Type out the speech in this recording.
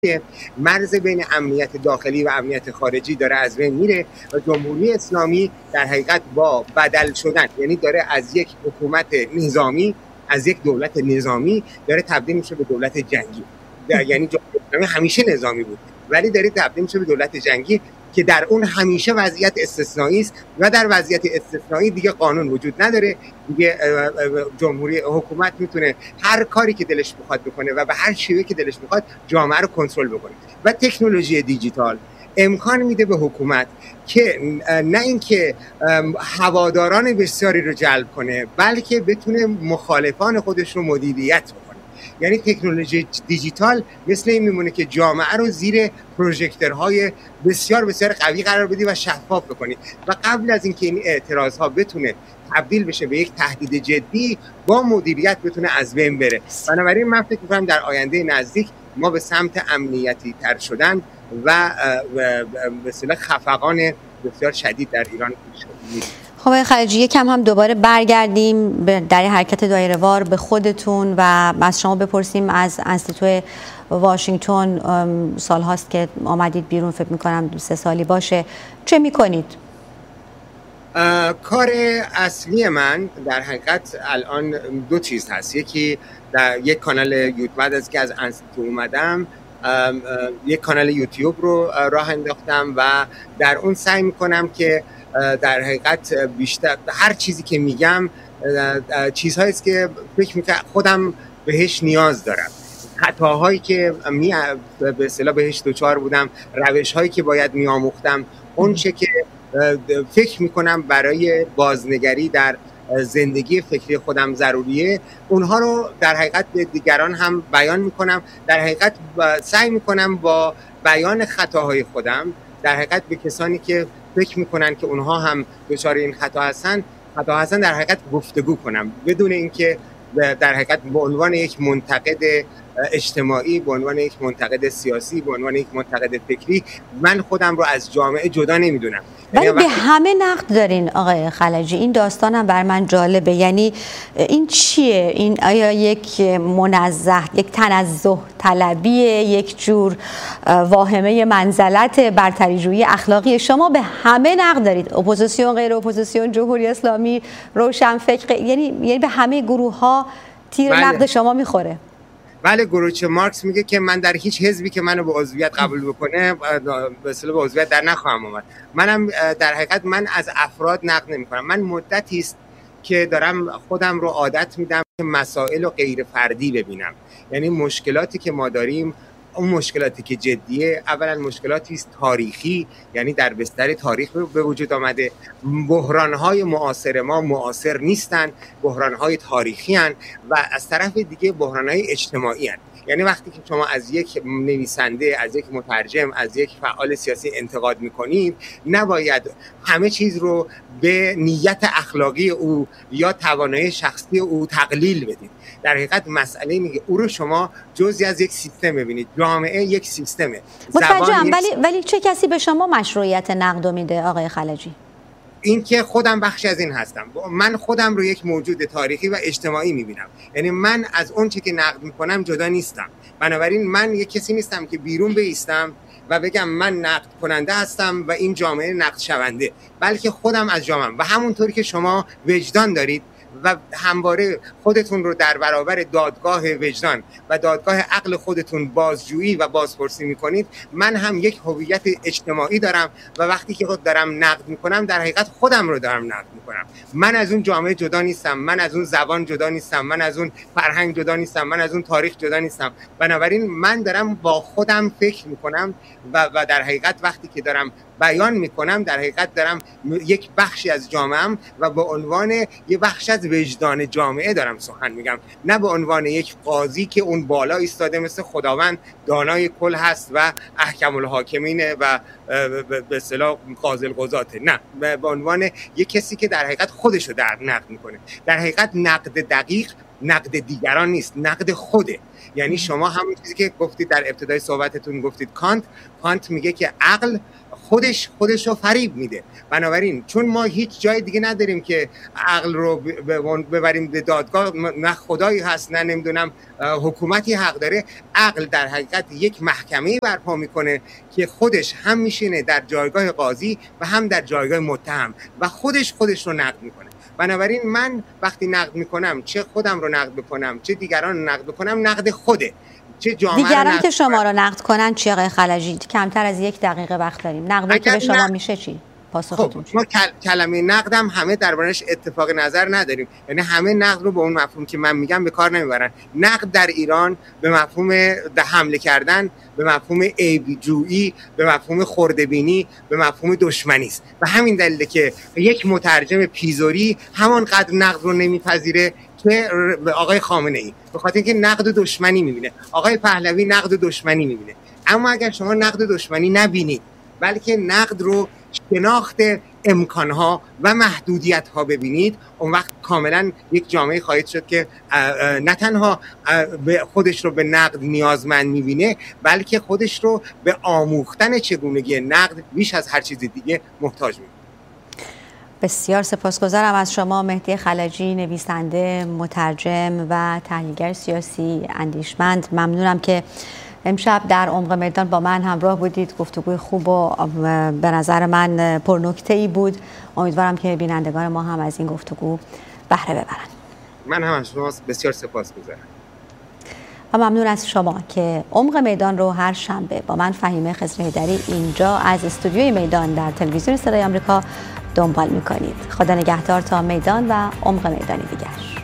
مرز بین امنیت داخلی و امنیت خارجی داره از بین میره و جمهوری اسلامی در حقیقت با بدل شدن، یعنی داره از یک حکومت نظامی، از یک دولت نظامی داره تبدیل میشه به دولت جنگی. یعنی جمهوری اسلامی همیشه نظامی بود ولی داره تبدیل میشه به دولت جنگی که در اون همیشه وضعیت استثنایی است و در وضعیت استثنایی دیگه قانون وجود نداره، دیگه جمهوری حکومت میتونه هر کاری که دلش بخواد بکنه و به هر شیوهی که دلش بخواد جامعه رو کنترل بکنه. و تکنولوژی دیجیتال امکان میده به حکومت که نه اینکه هواداران بسیاری رو جلب کنه بلکه بتونه مخالفان خودش رو مدیریت بکنه. یعنی تکنولوژی دیجیتال مثل این میمونه که جامعه رو زیر پروژکتورهای بسیار بسیار قوی قرار بدی و شفاف بکنی و قبل از اینکه این اعتراضها بتونه تبدیل بشه به یک تهدید جدی با مدیریت بتونه از بین بره. بنابراین من فکر می‌کنم در آینده نزدیک ما به سمت امنیتی تر شدن و به اصطلاح خفقان بسیار شدید در ایران می‌ریم. خب آقای خلجی یکم هم دوباره برگردیم در حرکت دایره‌وار به خودتون و از شما بپرسیم. از انستیتوی واشنگتن سال هاست که آمدید بیرون، فکر می‌کنم 2-3 سالی باشه. چه می‌کنید؟ کار اصلی من در حقیقت الان 2 چیز هست. یکی در یک کانال یوتیوب، بعد از که از انستیتو اومدم یک کانال یوتیوب رو راه انداختم و در اون سعی می‌کنم که در حقیقت بیشتر هر چیزی که میگم چیزهایی است که فکر میکنم خودم بهش نیاز دارم، خطاهایی که به اصطلاح بهش دچار بودم، روش‌هایی که باید میآموختم، اون چه که فکر میکنم برای بازنگری در زندگی فکری خودم ضروریه، اونها رو در حقیقت به دیگران هم بیان میکنم. در حقیقت سعی میکنم با بیان خطاهای خودم در حقیقت به کسانی که فکر میکنن که اونها هم دچار این خطا هستن در حقیقت گفتگو کنم، بدون اینکه در حقیقت به عنوان یک منتقد اجتماعی، به عنوان یک منتقد سیاسی، به عنوان یک منتقد فکری من خودم رو از جامعه جدا نمیدونم. ولی به همه نقد دارین آقای خلجی، این داستانم بر من جالبه. یعنی این چیه؟ این آیا یک منزه، یک تنزه طلبیه، یک جور واهمه منزلت، برتریجویی اخلاقی؟ شما به همه نقد دارید، اپوزیسیون، غیر اپوزیسیون، جمهوری اسلامی، روشنفکر، یعنی به همه گروه ها تیر نقد شما میخوره. بله، گروچه مارکس میگه که من در هیچ حزبی که منو به عضویت قبول بکنه به اصطلاح به عضویت در نخواهم اومد. منم در حقیقت من از افراد نقد نمیکنم. من مدتی است که دارم خودم رو عادت میدم که مسائل رو غیر فردی ببینم. یعنی مشکلاتی که ما داریم، اون مشکلاتی که جدیه، اولا مشکلاتی است تاریخی، یعنی در بستر تاریخ به وجود آمده. بحران‌های معاصر ما معاصر نیستن، بحران‌های تاریخی هستند و از طرف دیگه بحران‌های اجتماعی هستند. یعنی وقتی که شما از یک نویسنده، از یک مترجم، از یک فعال سیاسی انتقاد میکنید، نباید همه چیز رو به نیت اخلاقی او یا توانایی شخصی او تقلیل بدید. در حقیقت مسئله میگه او رو شما جزئی از یک سیستم ببینید. جامعه یک سیستمه. متوجهم، ولی چه کسی به شما مشروعیت نقد میده آقای خلجی؟ این که خودم بخشی از این هستم. من خودم رو یک موجود تاریخی و اجتماعی میبینم. یعنی من از اون چه که نقد میکنم جدا نیستم. بنابراین من یک کسی نیستم که بیرون بایستم و بگم من نقد کننده هستم و این جامعه نقد شونده، بلکه خودم از جامعه و همونطوری که شما وجدان دارید و همواره خودتون رو در برابر دادگاه وجدان و دادگاه عقل خودتون بازجویی و بازپرسی میکنید، من هم یک هویت اجتماعی دارم و وقتی که خود دارم نقد میکنم در حقیقت خودم رو دارم نقد میکنم. من از اون جامعه جدا نیستم، من از اون زبان جدا نیستم، من از اون فرهنگ جدا نیستم، من از اون تاریخ جدا نیستم. بنابراین من دارم با خودم فکر میکنم و در حقیقت وقتی که دارم بیان میکنم در حقیقت دارم یک بخشی از جامعه‌ام و به عنوان یک بخش از وجدان جامعه دارم سخن میگم، نه به عنوان یک قاضی که اون بالا ایستاده مثل خداوند دانای کل هست و احکم الحاکمینه و به اصطلاح قاضی القضاته. نه، به عنوان یک کسی که در حقیقت خودشو در نقد میکنه. در حقیقت نقد دقیق نقد دیگران نیست، نقد خوده. یعنی شما همون چیزی که گفتید در ابتدای صحبتتون گفتید، کانت میگه که عقل خودش رو فریب میده. بنابراین چون ما هیچ جای دیگه نداریم که عقل رو ببریم به دادگاه، نه خدایی هست نه نمیدونم حکومتی حق داره، عقل در حقیقت یک محکمه برپا میکنه که خودش هم میشینه در جایگاه قاضی و هم در جایگاه متهم و خودش رو نقد میکنه. بنابراین من وقتی نقد میکنم، چه خودم رو نقد بکنم چه دیگران رو نقد بکنم، نقد خوده. چه دیگران که شما رو نقد کنن چی آقای خلجی؟ کمتر از 1 دقیقه وقت داریم. نقدی که به شما میشه چی؟ پاسختون چی؟ ما کلمه نقدم همه دربارش اتفاق نظر نداریم، یعنی همه نقد رو به اون مفهوم که من میگم به کار نمیبرن. نقد در ایران به مفهوم حمله کردن، به مفهوم عیب‌جویی، به مفهوم خرده‌بینی، به مفهوم دشمنی است و همین دلیله که یک مترجم پیزوری همانقدر نقد رو نمیپذیره که آقای خامنه‌ای، به خاطر اینکه نقد و دشمنی میبینه. آقای پهلوی نقد و دشمنی میبینه. اما اگر شما نقد و دشمنی نبینید بلکه نقد رو شناخت امکانها و محدودیت‌ها ببینید، اون وقت کاملا یک جامعه خواهید شد که نه تنها خودش رو به نقد نیازمند می‌بینه بلکه خودش رو به آموختن چگونگی نقد بیش از هر چیز دیگه محتاج می‌بینه. بسیار سپاسگزارم از شما مهدی خلجی، نویسنده، مترجم و تحلیلگر سیاسی اندیشمند. ممنونم که امشب در عمق میدان با من همراه بودید. گفتگوی خوب و به نظر من پرنکته‌ای بود. امیدوارم که بینندگان ما هم از این گفتگو بهره ببرن. من هم از شما بسیار سپاسگزارم و ممنون از شما که عمق میدان رو هر شنبه با من فهیمه خضرحیدری اینجا از استودیوی میدان در تلویزیون صدای آمریکا دنبال میکنید. خدا نگهدار تا میدان و عمق میدانی دیگر.